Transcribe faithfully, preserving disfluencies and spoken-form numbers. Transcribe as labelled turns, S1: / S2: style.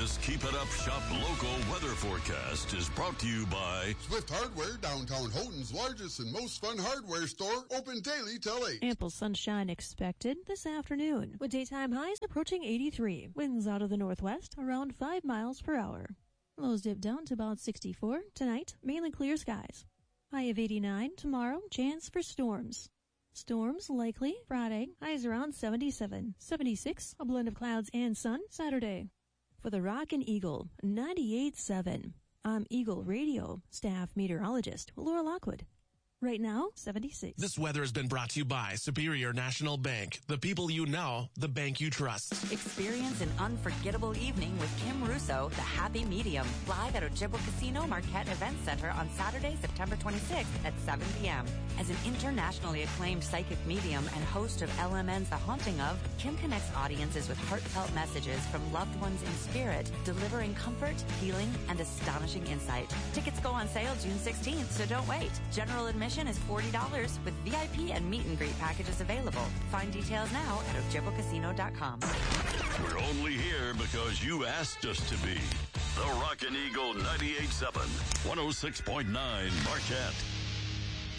S1: This Keep It Up Shop local weather forecast is brought to you by
S2: Swift Hardware, downtown Houghton's largest and most fun hardware store, open daily till eight.
S3: Ample sunshine expected this afternoon, with daytime highs approaching eighty-three. Winds out of the northwest around five miles per hour. Lows dip down to about sixty-four. Tonight, mainly clear skies. High of eighty-nine. Tomorrow, chance for storms. Storms likely Friday, highs around seventy-seven. seventy-six, a blend of clouds and sun Saturday. For the Rockin' Eagle, ninety-eight point seven. I'm Eagle Radio staff meteorologist Laura Lockwood. Right now, seventy-six.
S4: This weather has been brought to you by Superior National Bank. The people you know, the bank you trust.
S5: Experience an unforgettable evening with Kim Russo, the Happy Medium, live at Ojibwa Casino Marquette Event Center on Saturday, September twenty-sixth at seven p.m. As an internationally acclaimed psychic medium and host of L M N's The Haunting Of, Kim connects audiences with heartfelt messages from loved ones in spirit, delivering comfort, healing, and astonishing insight. Tickets go on sale June sixteenth, so don't wait. General admission is forty dollars with V I P and meet and greet packages available. Find details now at ojibwa casino dot com.
S1: We're only here because you asked us to be. The Rockin' Eagle ninety-eight point seven, one oh six point nine Marquette.